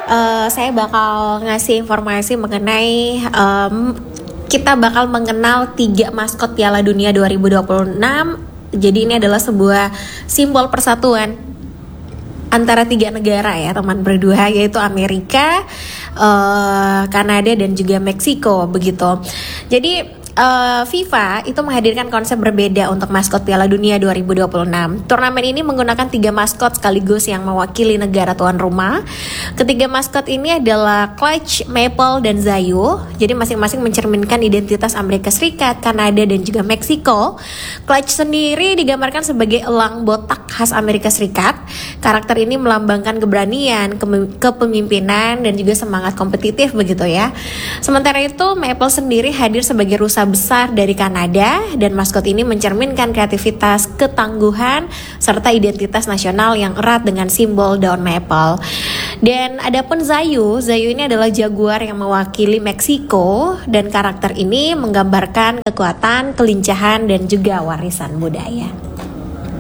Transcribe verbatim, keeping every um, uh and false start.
uh, saya bakal ngasih informasi mengenai um, kita bakal mengenal tiga maskot Piala Dunia dua ribu dua puluh enam. Jadi ini adalah sebuah simbol persatuan antara tiga negara ya teman berdua, yaitu Amerika, uh, Kanada dan juga Meksiko begitu. Jadi Uh, FIFA itu menghadirkan konsep berbeda untuk maskot Piala Dunia dua ribu dua puluh enam. Turnamen ini menggunakan tiga maskot sekaligus yang mewakili negara tuan rumah. Ketiga maskot ini adalah Clutch, Maple, dan Zayu. Jadi masing-masing mencerminkan identitas Amerika Serikat, Kanada, dan juga Meksiko. Clutch sendiri digambarkan sebagai elang botak khas Amerika Serikat. Karakter ini melambangkan keberanian, ke- kepemimpinan, dan juga semangat kompetitif begitu ya. Sementara itu Maple sendiri hadir sebagai rusa besar dari Kanada, dan maskot ini mencerminkan kreativitas, ketangguhan, serta identitas nasional yang erat dengan simbol daun maple. Dan adapun Zayu, Zayu ini adalah jaguar yang mewakili Meksiko, dan karakter ini menggambarkan kekuatan, kelincahan, dan juga warisan budaya.